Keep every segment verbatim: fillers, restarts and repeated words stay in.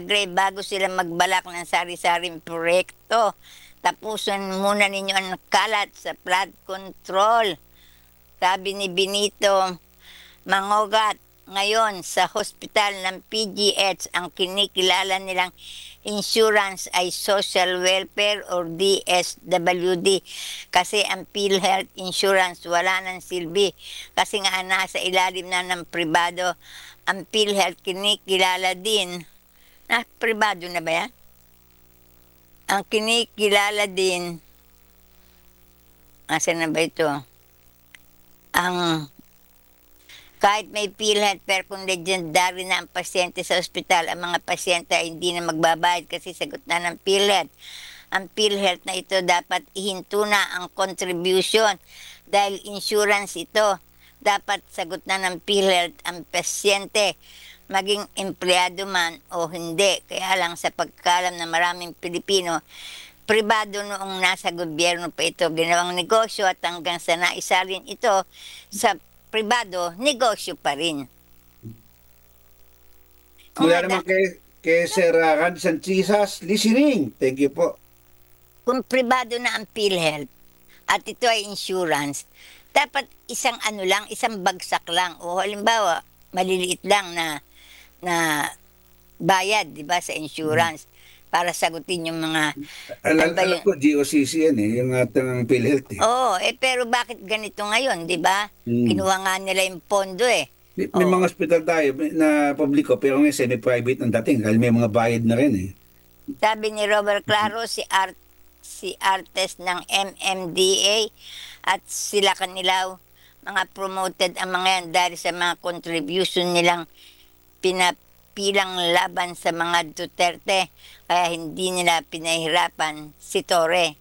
grade bago sila magbalak ng sari-saring proyekto. Tapusin muna ninyo ang kalat sa flood control. Sabi ni Benito Mangogat, ngayon sa hospital ng P G H ang kinikilala nilang insurance ay social welfare or D S W D kasi ang PhilHealth insurance wala nang silbi kasi nga nasa ilalim na ng pribado. Ang PhilHealth kinikilala din na pribado na ba yan? Ang kinikilala din, asan na ba ito? Ang kahit may PhilHealth pero kung legendary na ang pasyente sa ospital, ang mga pasyente ay hindi na magbabayad kasi sagot na ng PhilHealth. Ang PhilHealth na ito dapat ihinto na ang contribution dahil insurance ito. Dapat sagot na ng PhilHealth ang pasyente, maging empleyado man o hindi. Kaya lang sa pagkalam na maraming Pilipino, pribado noong nasa gobyerno pa ito ginawang negosyo at hanggang sa naisalin ito sa pribado, negosyo pa rin. Mula naman kay, kay Sir uh, Rad Sanchisas, listening. Thank you po. Kung pribado na ang PhilHealth at ito ay insurance, dapat isang ano lang, isang bagsak lang. O halimbawa, maliliit lang na na bayad, di ba, sa insurance para sagutin yung mga... Alam, ano ba alam yun? ko, G O C C yan eh, yung ating PhilHealth eh. Oo, eh pero bakit ganito ngayon, di ba? Hmm. Kinuha nga nila yung pondo eh. May, may Oo. mga hospital tayo na publiko pero ngayon semi-private ang dating dahil may mga bayad na rin eh. Sabi ni Robert Claro, si Art si Artes ng M M D A at sila kanilaw mga promoted ang mga yan dahil sa mga contribution nilang pinapilang laban sa mga Duterte kaya hindi nila pinahirapan si Torre.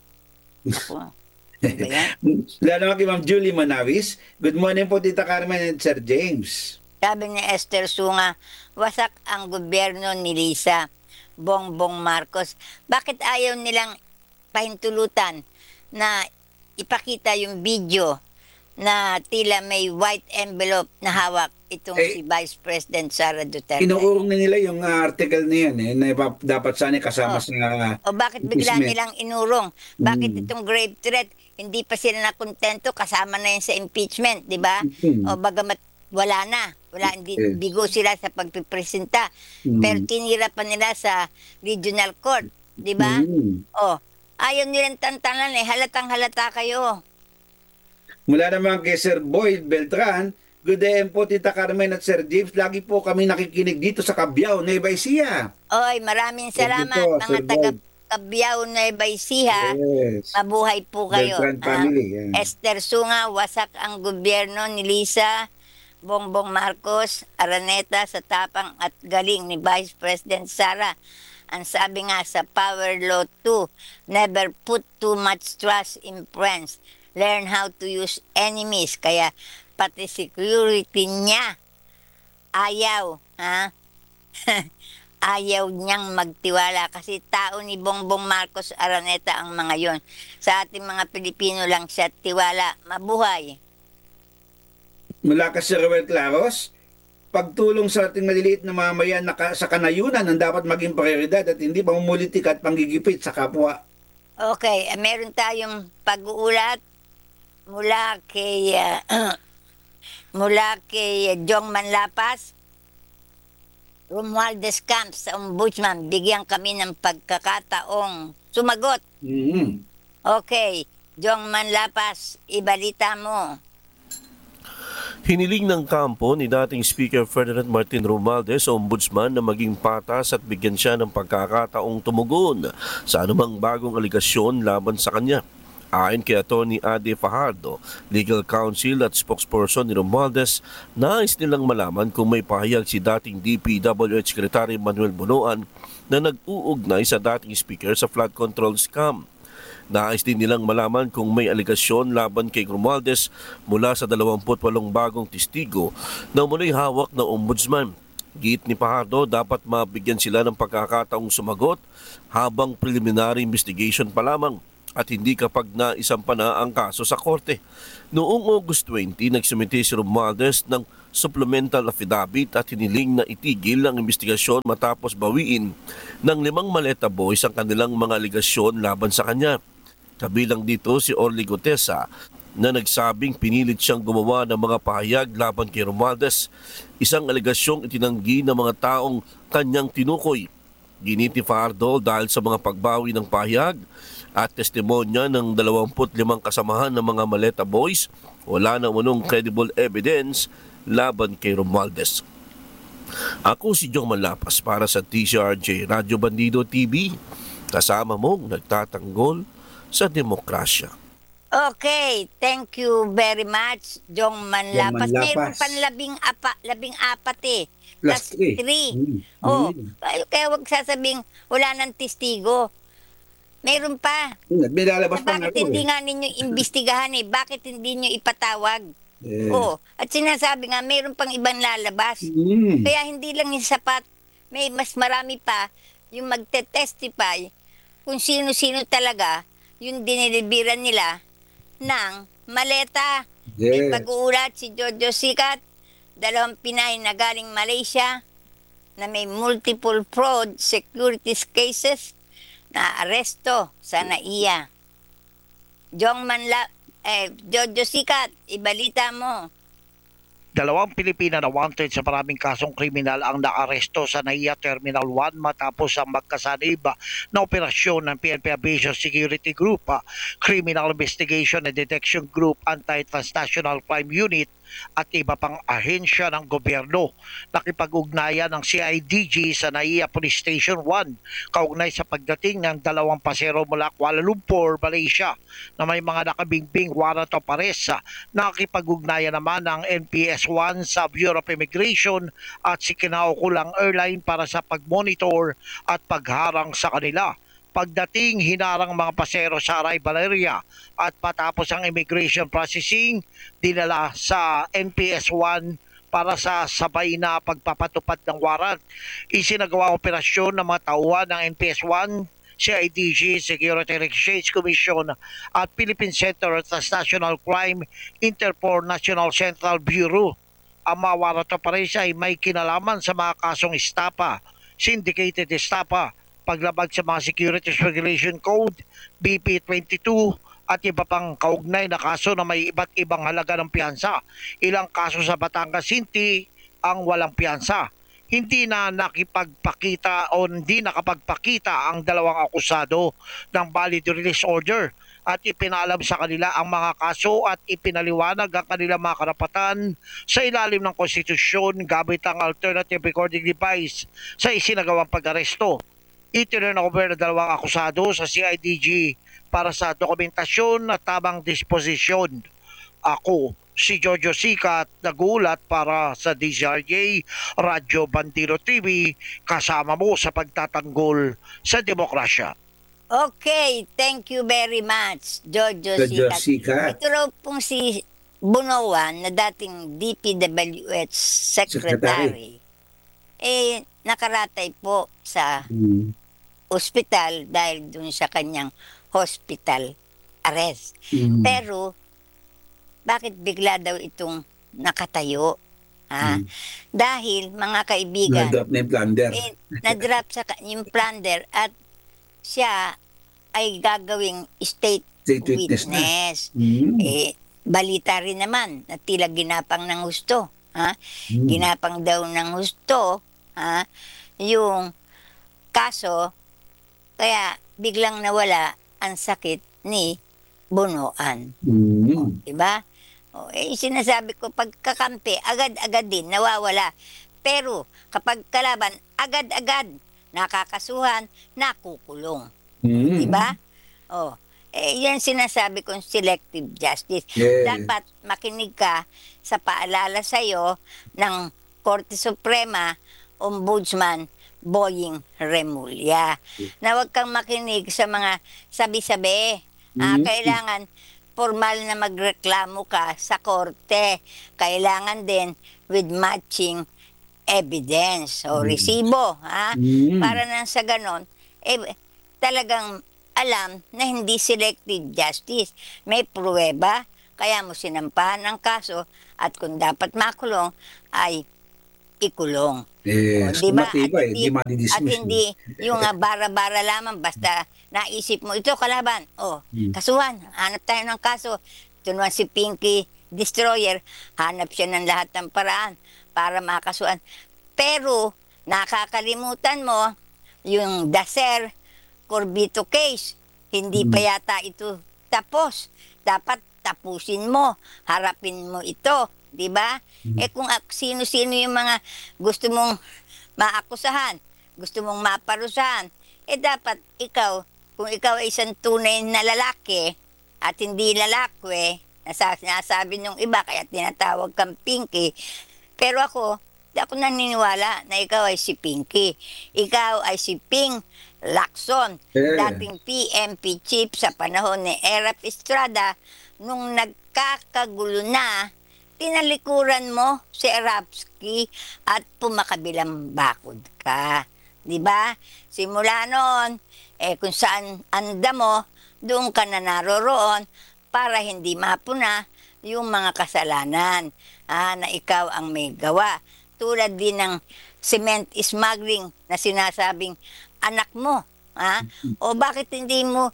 Ako. Ano ba yan? Lalo naman kay Ma'am Julie Manawis. Good morning po, Tita Carmen and Sir James. Sabi ni Esther Sunga, wasak ang gobyerno ni Lisa Bongbong Marcos. Bakit ayaw nilang pahintulutan na ipakita yung video na tila may white envelope na hawak itong Eh, si Vice President Sara Duterte? Inuurong na nila yung uh, article na yan eh, na ipa- dapat sana kasama Oh. sa... O bakit bigla impeachment. nilang inurong? Bakit Mm. itong grave threat, hindi pa sila nakontento, kasama na yan sa impeachment, di ba? Mm. O bagamat wala na, wala, hindi, Yes. bigo sila sa pagpipresenta. Mm. Pero tinira pa nila sa regional court, di ba? Mm. O, ayaw nilang tantanan eh, halatang halata kayo. Mula naman kay Sir Boyd Beltran, good day po Tita Carmen at Sir James. Lagi po kami nakikinig dito sa Cabiao, Nueva Ecija. Oy, maraming Thank you salamat po, mga Sir taga Boyd. Cabiao Nueva Ecija. Yes. Mabuhay po kayo. Beltran Ah, family. Yan. Esther Sunga, wasak ang gobyerno ni Lisa Bongbong Marcos, Araneta sa tapang at galing ni Vice President Sara. Ang sabi nga sa Power Law two, never put too much trust in friends. Learn how to use enemies. Kaya pati security niya, ayaw, ha? Ayaw niyang magtiwala kasi tao ni Bongbong Marcos Araneta ang mga yon. Sa ating mga Pilipino lang siya tiwala. Mabuhay. Mula kay Sir Ruel Claros, pagtulong sa ating maliliit na mamayan na ka- sa kanayunan ang dapat maging prioridad at hindi pamumulitik at panggigipit sa kapwa. Okay, eh, meron tayong pag-uulat mula kay ah, mula kay Jong Manlapas. Romualdez Camps sa Ombudsman, bigyan kami ng pagkakataong sumagot. Mhm. Okay, Jong Manlapas, ibalita mo. Hiniling ng kampo ni dating Speaker Ferdinand Martin Romualdez sa Ombudsman na maging patas at bigyan siya ng pagkakataong tumugon sa anumang bagong aligasyon laban sa kanya. Ayon kay Atty. Ade Fajardo, legal counsel at spokesperson ni Romualdez, nais nilang malaman kung may pahayag si dating D P W H Secretary Manuel Bunoan na nag-uugnay sa dating speaker sa flood control scam. Nais din nilang malaman kung may aligasyon laban kay Romualdez mula sa dalawamput walong bagong testigo na muloy hawak ng ombudsman. Giit ni Fajardo, dapat mabigyan sila ng pagkakataong sumagot habang preliminary investigation pa lamang. at hindi kapag naisampa na ang kaso sa korte. Noong August twenty, nagsumite si Romualdez ng supplemental affidavit at hiniling na itigil ang investigasyon matapos bawiin ng limang maleta boys ang kanilang mga aligasyon laban sa kanya. Kabilang dito si Orly Gutesa na nagsabing pinilit siyang gumawa ng mga pahayag laban kay Romualdez, isang aligasyong itinanggi ng mga taong kanyang tinukoy. Giniti Fajardo dahil sa mga pagbawi ng pahayag at testimonya ng dalawampu't limang kasamahan ng mga Maleta Boys, wala na umunong credible evidence laban kay Romualdez. Ako si Jong Malapas para sa T C R J Radyo Bandido T V, kasama mong nagtatanggol sa demokrasya. Okay, thank you very much, Jong Manlapas. Jong Manlapas. Mayroon pang labing, apa, labing apat eh. Plus three. three. Mm. Oh, Mm. kaya, kaya wag sasabing wala ng testigo. Meron pa. May lalabas pa nga Bakit ako hindi eh. nga ninyo imbestigahan eh? Bakit hindi nyo ipatawag? Eh. Oh, at sinasabi nga, meron pang ibang lalabas. Mm. Kaya hindi lang yung sapat. May mas marami pa yung magte-testify kung sino-sino talaga yung dinilibiran nila ng maleta. May Yes. pag-uulat si Jojo Sikat, dalawang Pinay na galing Malaysia na may multiple fraud securities cases na aresto sa N A I A. Jong Manla, eh, Jojo Sikat, ibalita mo. Dalawang Pilipina na wanted sa maraming kasong kriminal ang naaresto sa N A I A Terminal one matapos ang magkasanib na operasyon ng P N P Aviation Security Group, Criminal Investigation and Detection Group, Anti-Transnational Crime Unit at iba pang ahensya ng gobyerno. Nakipag-ugnayan ng C I D G sa N A I A Police Station one kaugnay sa pagdating ng dalawang pasero mula Kuala Lumpur, Malaysia na may mga nakabingbing warrant of arrest. Nakipag-ugnayan naman ng N P S one sa Bureau of Immigration at si kinaukulang airline para sa pag-monitor at pagharang sa kanila. Pagdating, hinarang mga pasero sa arrival area at patapos ang immigration processing, dinala sa N P S one para sa sabay na pagpapatupad ng warrant. Isinagawa ang operasyon ng mga tauhan ng N P S one, C I D G, Security and Exchange Commission at Philippine Center of Transnational Crime, Interpol National Central Bureau. Ang mga warrant of arrest ay may kinalaman sa mga kasong estapa, syndicated estapa, paglabag sa mga Securities Regulation Code, B P twenty-two at iba pang kaugnay na kaso na may iba't ibang halaga ng piyansa. Ilang kaso sa Batangas City ang walang piyansa. Hindi na nakipagpakita o hindi nakapagpakita ang dalawang akusado ng valid release order at ipinalam sa kanila ang mga kaso at ipinaliwanag ang kanilang mga karapatan sa ilalim ng konstitusyon gamit ang alternative recording device sa isinagawang pag-aresto. Itinurn over na dalawang akusado sa C I D G para sa dokumentasyon at tamang disposisyon. Ako, si Jojo Sikat, nagulat para sa D Z R J Radyo Bandido T V, kasama mo sa pagtatanggol sa demokrasya. Okay, thank you very much, Jojo Jojo Sikat. Sikat. Ito raw pong si Bunowan na dating D P W H Secretary. Eh, nakaratay po sa Mm. ospital dahil dun sa kanyang hospital arrest. Mm. Pero, bakit bigla daw itong nakatayo? Ha? Mm. Dahil, mga kaibigan, Na-drop na yung plunder. eh, na-drop sa ka- yung plunder at siya ay gagawing state, State witness na. witness. Mm. Eh, balita rin naman na tila ginapang ng husto. Ha? Mm. Ginapang daw ng husto ha? Yung kaso, kaya biglang nawala ang sakit ni Bunoan. Mm. Diba? O, eh, sinasabi ko, pagkakampi, agad-agad din, nawawala. Pero, kapag kalaban, agad-agad, nakakasuhan, nakukulong. Mm. Diba? O, eh, yan sinasabi kong selective justice. Yes. Dapat makinig ka sa paalala sa'yo ng Korte Suprema, Ombudsman Boying Remulla. Na huwag kang makinig sa mga sabi-sabi. Ah, Mhm. kailangan formal na magreklamo ka sa korte. Kailangan din with matching evidence o Mhm. resibo. Ha? Mhm. Para nang sa ganon, eh, talagang alam na hindi selective justice. May pruweba, kaya mo sinampahan ng kaso at kung dapat makulong ay ikulong. Yes, O, di ba? matibay, At di hindi, madidismiss. at hindi yung ah, bara-bara lamang basta naisip mo ito kalaban. O, Hmm. kasuhan, hanap tayo ng kaso. Ito naman si Pinky Destroyer, hanap siya ng lahat ng paraan para makasuhan. Pero nakakalimutan mo yung Dacer Corbito case. Hindi pa Hmm. yata ito tapos. Dapat tapusin mo, harapin mo ito, di ba? Hmm. Eh kung ak- sino-sino yung mga gusto mong maakusahan, gusto mong maparusahan, eh dapat ikaw, kung ikaw ay isang tunay na lalaki at hindi lalakwe, nasa, nasabi nung iba, kaya tinatawag kang Pinky. Pero ako, di ako naniniwala na ikaw ay si Pinky. Ikaw ay si Ping Lacson, Eh. dating P M P chief sa panahon ni Erap Estrada. Nung nagkakagulo na, tinalikuran mo si Erapsky at pumakabilang bakod ka. Di ba? Simula noon, eh kung saan anda mo, doon ka na naroroon para hindi mapuna yung mga kasalanan ah, na ikaw ang may gawa. Tulad din ng cement smuggling na sinasabing anak mo. Ha? O bakit hindi mo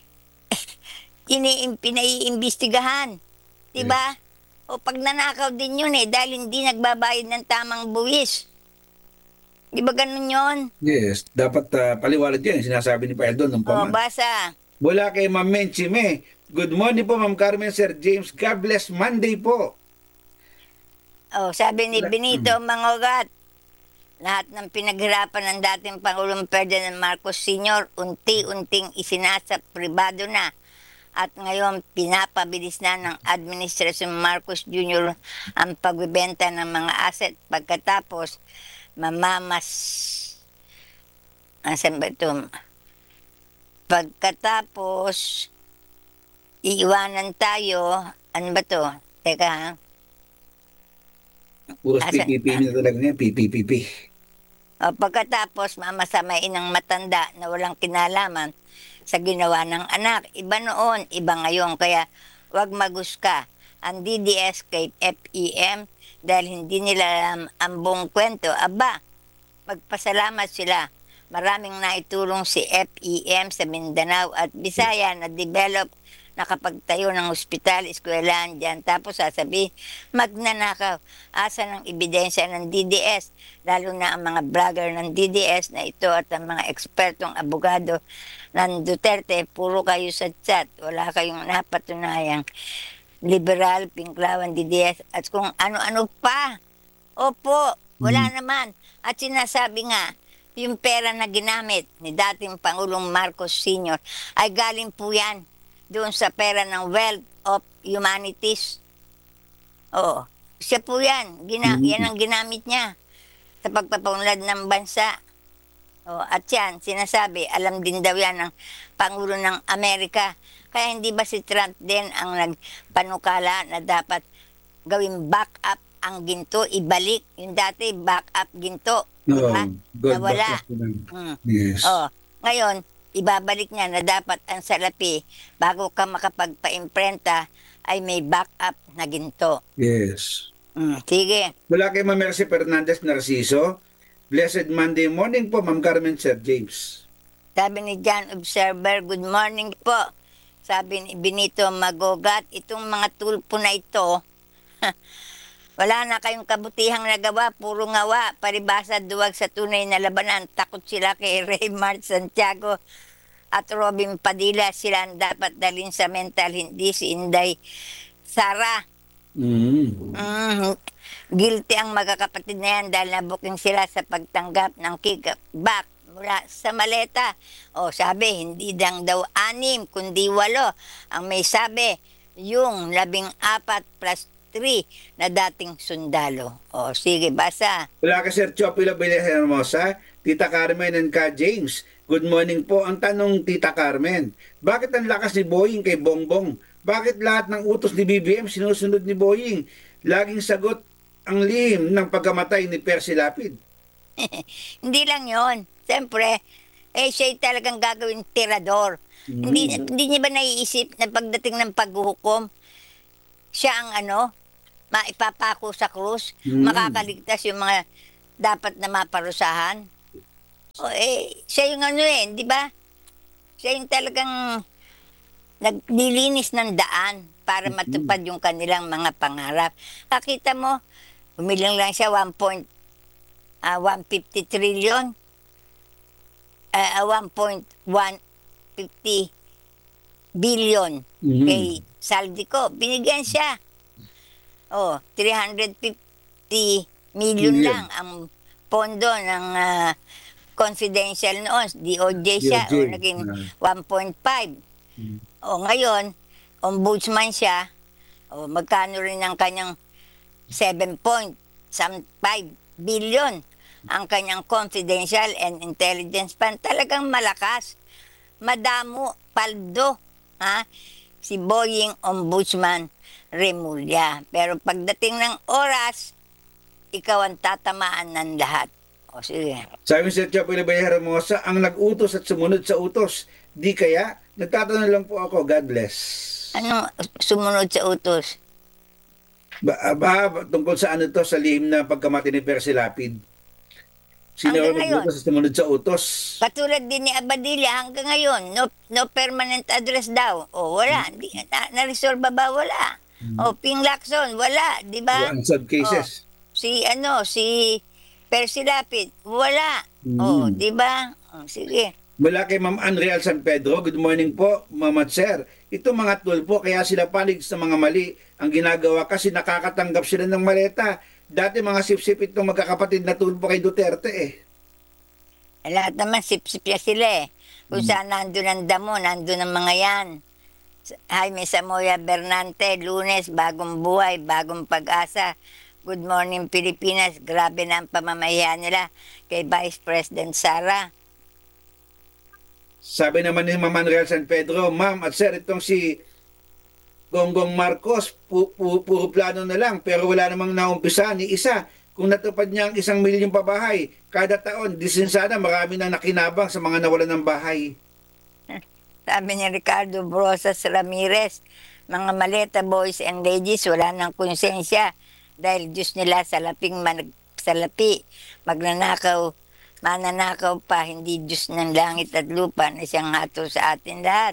ini pinaiimbestigahan? Diba? O pag nanakaw din yun eh, dahil hindi nagbabayad ng tamang buwis. Di ba ganun yun? Yes, dapat ah, paliwanag yan, yung sinasabi ni Paeldon ng O paman. basa. Mula kay Ma'am Menchime. Good morning po, Ma'am Carmen, Sir James. God bless Monday po. O sabi ni Benito Mangogat, lahat ng pinaghirapan ng dating Pangulong Ferdinand Marcos Senior unti-unting isinasa pribado na. At ngayon, pinapabilis na ng Administrasyon Marcos Junior ang pagbebenta ng mga asset pagkatapos mamamas... Asan ba ito? Pagkatapos iiwanan tayo, ano ba to? Teka ha? Puros Asa- P P P na talaga niya, P P P P. O, pagkatapos mamasamain ng matanda na walang kinalaman sa ginawa ng anak. Iba noon, iba ngayon. Kaya wag maguska ang D D S kay F E M dahil hindi nila alam ang buong kwento. Aba, magpasalamat sila. Maraming naitulong si F E M sa Mindanao at Bisaya na develop nakapagtayo ng ospital, eskwelahan dyan. Tapos sasabihin, magnanakaw. Asa ng ebidensya ng D D S, lalo na ang mga vlogger ng D D S na ito at ang mga ekspertong abogado ng Duterte, puro kayo sa chat. Wala kayong napatunayang liberal, pinklawan, D D S, at kung ano-ano pa. Opo, wala naman. At sinasabi nga, yung pera na ginamit ni dating Pangulong Marcos Senior ay galing po yan doon sa pera ng Wealth of Humanities. Oo. Siya po yan. Gina- Mhm. Yan ang ginamit niya sa pagpapaunlad ng bansa. O, at yan, sinasabi, alam din daw yan ng Pangulo ng Amerika. Kaya hindi ba si Trump din ang nagpanukala na dapat gawing backup ang ginto, ibalik. Yung dati, backup ginto. No, Diba? God Nawala. back us. Mm. Yes. Oh, ngayon, ibabalik niya na dapat ang salapi bago ka makapagpa-imprenta ay may backup na ginto. Yes. Mm, sige. Mula kay Ma'am Mercy Fernandez Narciso. Blessed Monday morning po, Ma'am Carmen, Sir James. Sabi ni John Observer, good morning po. Sabi ni Benito Magogat, itong mga tulpo na ito, wala na kayong kabutihang nagawa, puro ngawa, paribasa duwag sa tunay na labanan. Takot sila kay Raymart Santiago at Robin Padilla. Sila ang dapat dalhin sa mental, hindi si Inday Sara. Mm. Mm, guilty ang magkakapatid na yan dahil nabuking sila sa pagtanggap ng kickback mula sa maleta. O sabi, hindi lang daw anim, kundi walo. Ang may sabi, yung labing apat plus three na dating sundalo. O sige, basa. Mula kay Sir Chopilo Villahermosa, Tita Carmen and Ka James. Good morning po. Ang tanong, Tita Carmen, bakit ang lakas ni Boying kay Bongbong? Bakit lahat ng utos ni B B M sinusunod ni Boying? Laging sagot ang lihim ng pagkamatay ni Percy Lapid. Hindi lang yon. Siyempre, Eh, siya yung talagang gagawin tirador. Mm. Hindi, hindi niya ba naiisip na pagdating ng paghuhukom, siya ang ano, maipapako sa krus, Mm. makakaligtas yung mga dapat na maparusahan. O eh, siya yung ano eh, di ba? Siya yung talagang naglilinis ng daan para matupad yung kanilang mga pangarap. Kakita mo, humilang lang siya one point one fifty trillion. Uh, one point one five billion Mhm. kay Saldico. Binigyan siya. Oh, three hundred fifty million Million. lang ang pondo ng ah, confidential noon. D O J siya. D O J. O, naging Ah. one point five. Mm. O, ngayon, ombudsman siya. O, magkano rin ang kanyang seven point five billion ang kanyang confidential and intelligence fund. Talagang malakas. Madamo, paldo. Ha? Si Boying Ombudsman Remulla. Pero pagdating ng oras, ikaw ang tatamaan ng lahat. O sige. Sabi ni Sir Chapo Ibayar Hermosa, ang nag-utos at sumunod sa utos. Di kaya, nagtatanong lang po ako, God bless. Ano sumunod sa utos? Ba, ba tungkol sa ano to, sa lihim na pagkamatay ni Percy Lapid? Sino Hanggang ang ngayon. nag-utos at sumunod sa utos? Katulad din ni Abadilla hanggang ngayon, no, no permanent address daw. O wala, di, na, na-resolve ba? Wala. O Ping Lacson, wala, di ba? Unanswered cases. Si ano, si Percy Lapid, wala. O, Mm. di ba? O, sige. Mula kay Ma'am Anreal San Pedro, good morning po, Ma'am at Sir. Ito mga tulpo, kaya sila palig sa mga mali ang ginagawa kasi nakakatanggap sila ng maleta. Dati mga sip-sip itong magkakapatid na tulpo kay Duterte eh. Eh, lahat naman sip-sip ya sila eh. Kung saan nandun ang damo, nandun ang mga yan. Jaime Samoya Bernante, Lunes, Bagong Buhay, Bagong Pag-asa. Good morning Pilipinas. Grabe na ang pamamahiya nila kay Vice President Sara. Sabi naman ni Ma'am Anreal San Pedro, Ma'am at Sir, itong si Gonggong Marcos, pu- pu- puro plano na lang, pero wala namang naumpisa ni isa. Kung natupad niya ang isang milyong pabahay, kada taon, disin sana marami nang nakinabang sa mga nawalan ng bahay. Sabi ni Ricardo Brosas Ramirez, mga maleta boys and ladies, wala nang konsensya dahil Diyos nila sa laping manag, salapi, magnanakaw, mananakaw pa, hindi Diyos ng langit at lupa na siyang hato sa atin lahat.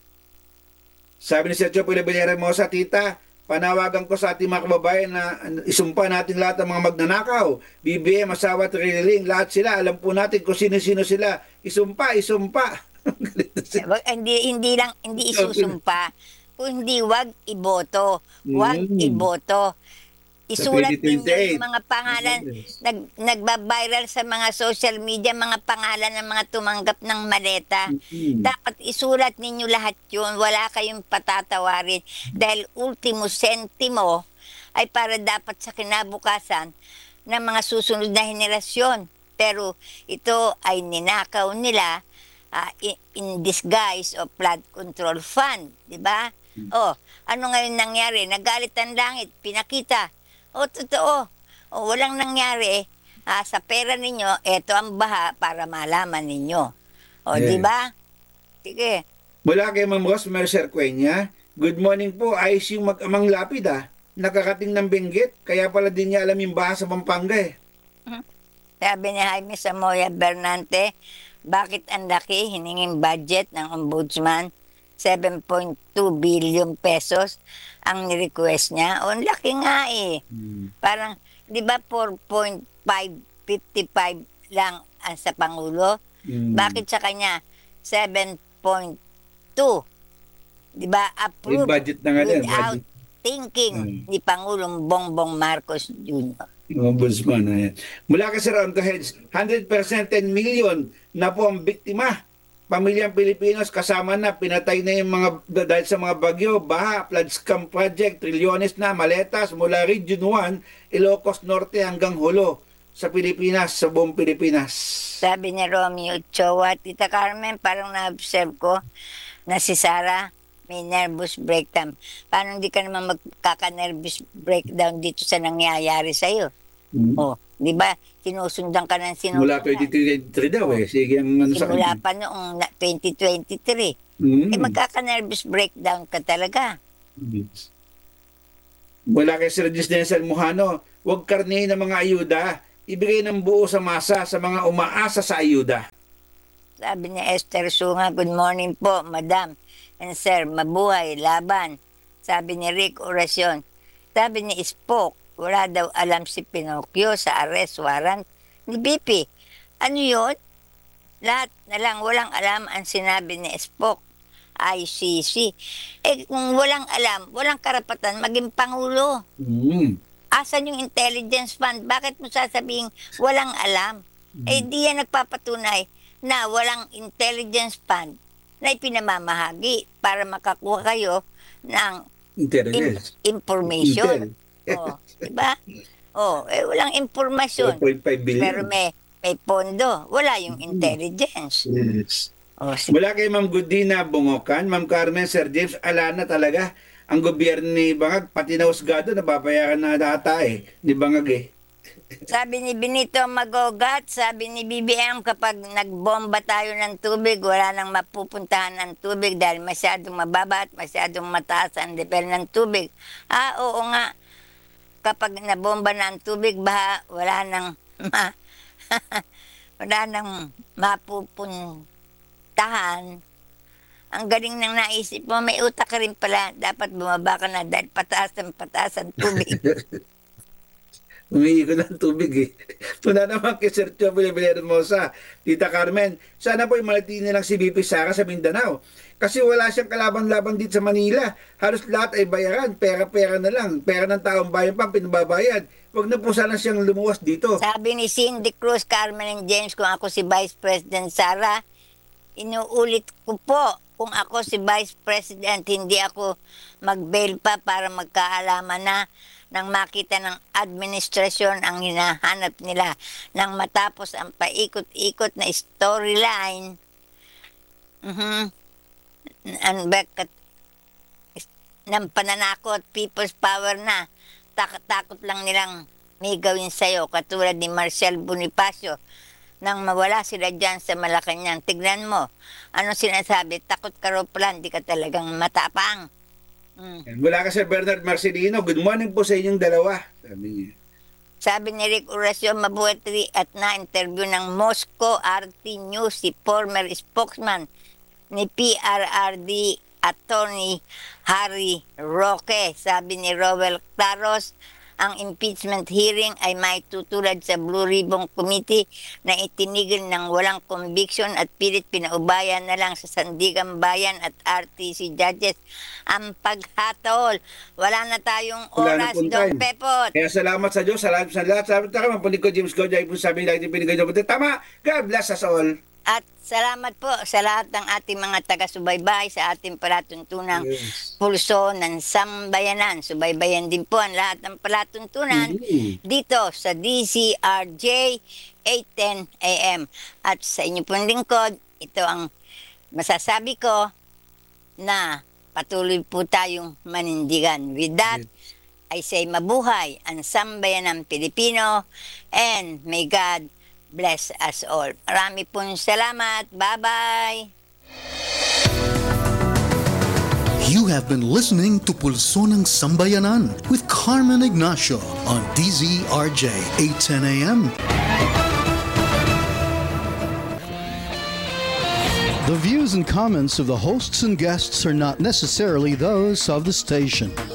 Sabi ni Sir Chopo Ibayar Hermosa, Tita, panawagan ko sa ating mga kababayan na isumpa natin lahat ng mga magnanakaw, B B M, asawa at riling, lahat sila, alam po natin kung sino-sino sila, isumpa, isumpa. Wag, hindi, hindi lang, hindi isusumpa, kung hindi wag iboto, wag Mm. iboto. Isulat twenty ninyo twenty-eight. yung mga pangalan, nag, nagba-viral sa mga social media, mga pangalan ng mga tumanggap ng maleta. Mm. Dapat isulat ninyo lahat yun. Wala kayong patatawarin. Dahil ultimo sentimo ay para dapat sa kinabukasan ng mga susunod na henerasyon. Pero ito ay ninakaw nila ah, in, in disguise of flood control fund. Diba? Oh, ano ngayon nangyari? Nagalit ang langit. Pinakita. O, totoo. O, walang nangyari. Ah, sa pera ninyo, eto ang baha para malaman ninyo. O, Yeah. di ba? Sige. Mula kay Ma'am Rose Mercer Cuenya, good morning po, ayos yung mag-amang lapid ah. Nakakating ng Benguet, kaya pala din niya alam yung baha sa Pampanga eh. Sabi ni Jaime Samoya Bernante, bakit ang laki hiningin budget ng ombudsman? seven point two billion pesos ang ni-request niya. O, ang laki nga eh. Parang, di ba four point five five lang ang sa Pangulo? Mm. Bakit sa kanya seven point two? Di ba? May Approved budget na nga din. without Budget. thinking Mm. ni Pangulong Bongbong Marcos Junior Yung ombudsman. Ayan. Mula kay Sir Onto Heads, one hundred percent ten million na po ang biktima. Pamilyang Pilipinos kasama na, pinatay na yung mga dahil sa mga bagyo, baha, flood scam project, trilyones na, maletas mula Region one, Ilocos Norte hanggang Hulo sa Pilipinas, sa buong Pilipinas. Sabi ni Romeo Ochoa, Tita Carmen, parang na-observe ko na si Sarah may nervous breakdown. Paano hindi ka naman magkaka-nervous breakdown dito sa nangyayari sa'yo? Mm. Oh, Di ba? Sinusundan ka ng sinusundan. Mula twenty twenty-three daw eh. Sige ang ano sa Simula kanya. pa noong na- twenty twenty-three. Mm. Eh magkaka-nervous breakdown ka talaga. Mula kay Sir Disney Mojano, huwag karnihin ng mga ayuda. Ibigay ng buo sa masa sa mga umaasa sa ayuda. Sabi ni Esther Sunga, good morning po, madam. And sir, mabuhay, laban. Sabi ni Rick Oracion. Sabi ni Spock, wala daw alam si Pinocchio sa arrest warrant ni B P. Ano yun? Lahat na lang walang alam ang sinabi ni Spock. I C C. Eh kung walang alam, walang karapatan maging pangulo. Mm. Asan yung intelligence fund? Bakit mo sasabihin walang alam? Eh di yan nagpapatunay na walang intelligence fund na ipinamamahagi para makakuha kayo ng Intelligence. in- information. Intel. Oh, diba? Oh, eh walang impormasyon. four point five billion. Pero may may pondo, wala yung intelligence. Yes. Oh, sige. Mula kay Ma'am Gudina Bungokan, Ma'am Carmen, Sir James, ala na talaga ang gobyerno ni Bangag, pati na husgado, nababayaran na data eh, ni Bangag eh. Sabi ni Benito Magogat, sabi ni B B M, kapag nagbomba tayo ng tubig, wala nang mapupuntahan ng tubig dahil masyadong mababa at masyadong mataas ang level ng tubig. Ah, oo nga. Kapag nabomba na ang tubig, baha, wala nang ma, wala nang mapupuntahan. Ang galing ng naisip mo, may utak ka rin pala. Dapat bumaba ka na dahil pataas ang pataas ang tubig. Umiikot ng tubig eh. Puna naman kay Sir Chobo Villarreal Mosa, Tita Carmen, sana po imalati nilang si B P Sara sa Mindanao. Kasi wala siyang kalaban-laban dito sa Manila. Halos lahat ay bayaran, pera-pera na lang. Pera ng taong bayan pa, pinababayad. Huwag na po sana siyang lumuwas dito. Sabi ni Cindy Cruz, Carmen and James, kung ako si Vice President Sara, inuulit ko po, kung ako si Vice President, hindi ako mag-bail pa para magkaalaman na nang makita ng administrasyon ang hinahanap nila nang matapos ang paikot-ikot na storyline. Mhm. Ang bakat ng pananakot, people's power na. Takot-takot lang nilang may gawin sa'yo, katulad ni Marcel Bonifacio. Nang mawala sila dyan sa Malacanang, tignan mo, ano sinasabi, takot ka raw pala, hindi ka talagang matapang. Mm. Mula ka Sir Bernard Marcelino, good morning po sa inyong dalawa. Sabi niya. Sabi ni Rick Oracion, mabuhay three at na interview ng Moscow R T News si former spokesman ni P R R D Attorney Harry Roque. Sabi ni Rowell Claros, ang impeachment hearing ay may tutulad sa Blue Ribbon Committee na itinigil ng walang conviction at pilit pinaubayan na lang sa Sandigan Bayan at R T C judges ang paghatol. Wala na tayong Wala na oras, pong Dong time. Pepot. Kaya salamat sa Diyos, salamat sa lahat. Salamat sa kami, punin ko James Goja, po sabi lagi pinigay niyo. Tama, God bless us all. At salamat po sa lahat ng ating mga taga-subaybay sa ating palatuntunang Yes. pulso ng sambayanan. Subaybayan din po ang lahat ng palatuntunan Mhm. dito sa D C R J eight ten A M. At sa inyo pong lingkod, ito ang masasabi ko na patuloy po tayong manindigan. With that, I say mabuhay ang sambayanang Pilipino and may God bless us all. Marami pong salamat. Bye-bye. You have been listening to Pulso ng Sambayanan with Carmen Ignacio on D Z R J eight ten A M. The views and comments of the hosts and guests are not necessarily those of the station.